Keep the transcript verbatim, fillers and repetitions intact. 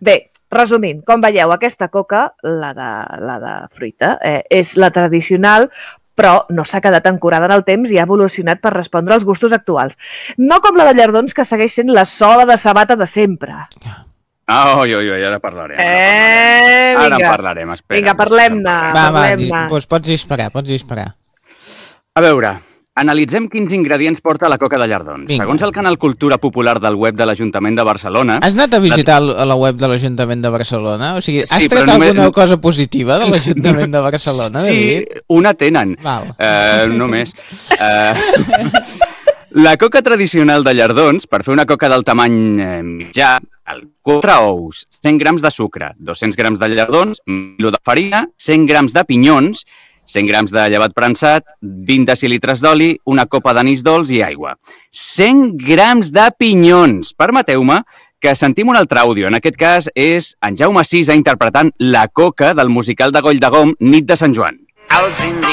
Bé, resumint, com veieu, aquesta coca, la de, la de fruita, eh, és la tradicional, però no s'ha quedat ancorada en el temps i ha evolucionat per respondre als gustos actuals. No com la de Llardons, que segueix sent la sola de sabata de sempre. Ah, oi, oi, oi, ara parlarem. Eh, ara vinga. parlarem, espera. Vinga, parlem-ne. Va, va, parlem di, doncs pots disparar, pots disparar. A veure, analitzem quins ingredients porta la coca de Llardons. Vinga. Segons el canal Cultura Popular del web de l'Ajuntament de Barcelona... Has anat a visitar la, la web de l'Ajuntament de Barcelona? O sigui, has Sí, tret però alguna només- cosa positiva de l'Ajuntament de Barcelona, Sí, David? una tenen. Val. Uh, només. Uh, la coca tradicional de Llardons, per fer una coca del tamany eh, mitjà, el quatre ous, cent grams de sucre, dos-cents grams de llardons, un quilo de farina, cent grams de pinyons, cent grams de llevat prensat, vint decilitres d'oli, una copa d'anís dolç i aigua. cent grams de pinyons! Permeteu-me que sentim un altre àudio. En aquest cas és en Jaume Sisa interpretant la coca del musical de Goll de Gom, Nit de Sant Joan. Els indis